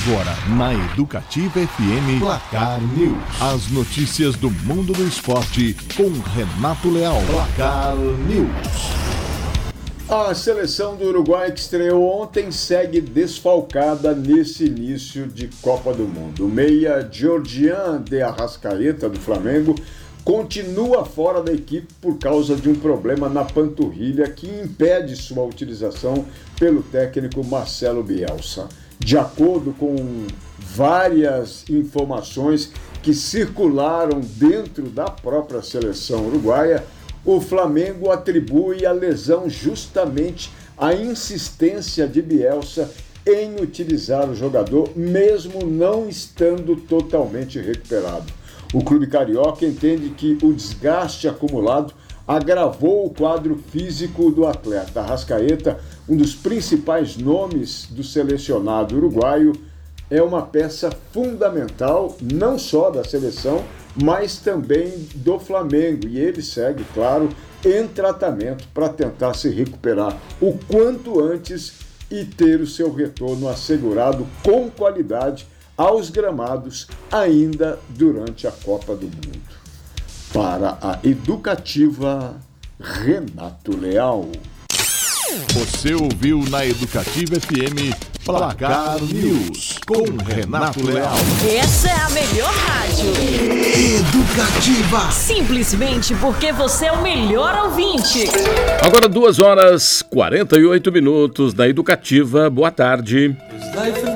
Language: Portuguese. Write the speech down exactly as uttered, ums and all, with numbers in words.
Agora, na Educativa F M, Placar News. As notícias do mundo do esporte com Renato Leal. Placar News. A seleção do Uruguai, que estreou ontem, segue desfalcada nesse início de Copa do Mundo. O meia Georgian de Arrascaeta, do Flamengo, continua fora da equipe por causa de um problema na panturrilha que impede sua utilização pelo técnico Marcelo Bielsa. De acordo com várias informações que circularam dentro da própria seleção uruguaia, o Flamengo atribui a lesão justamente à insistência de Bielsa em utilizar o jogador, mesmo não estando totalmente recuperado. O clube carioca entende que o desgaste acumulado agravou o quadro físico do atleta. Arrascaeta, um dos principais nomes do selecionado uruguaio, é uma peça fundamental não só da seleção, mas também do Flamengo. E ele segue, claro, em tratamento para tentar se recuperar o quanto antes e ter o seu retorno assegurado com qualidade aos gramados ainda durante a Copa do Mundo. Para a Educativa, Renato Leal. Você ouviu na Educativa F M Placar News com Renato Leal. Essa é a melhor rádio. Educativa. Simplesmente porque você é o melhor ouvinte. Agora duas horas e quarenta e oito minutos da Educativa. Boa tarde.